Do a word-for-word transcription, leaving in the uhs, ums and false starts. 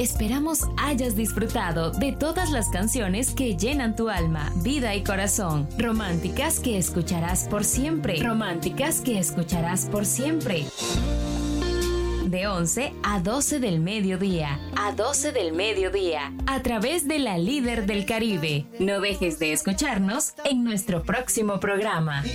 Esperamos hayas disfrutado de todas las canciones que llenan tu alma, vida y corazón. Románticas que escucharás por siempre. Románticas que escucharás por siempre. De once a doce del mediodía. A doce del mediodía. A través de la líder del Caribe. No dejes de escucharnos en nuestro próximo programa.